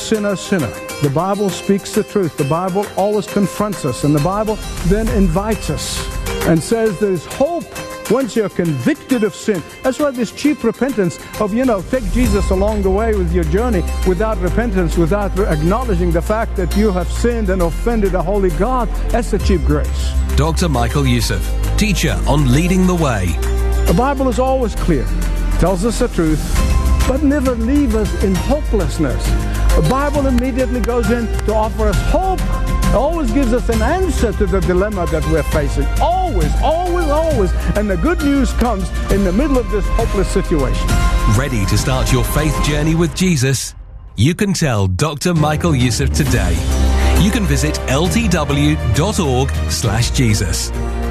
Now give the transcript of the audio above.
sinner, sinner. The Bible speaks the truth. The Bible always confronts us. And the Bible then invites us and says there's hope once you're convicted of sin. That's why this cheap repentance of, take Jesus along the way with your journey without repentance, without acknowledging the fact that you have sinned and offended a holy God, that's the cheap grace. Dr. Michael Youssef, teacher on Leading the Way. The Bible is always clear, tells us the truth, but never leave us in hopelessness. The Bible immediately goes in to offer us hope. It always gives us an answer to the dilemma that we're facing. Always, always, always. And the good news comes in the middle of this hopeless situation. Ready to start your faith journey with Jesus? You can tell Dr. Michael Youssef today. You can visit ltw.org/Jesus.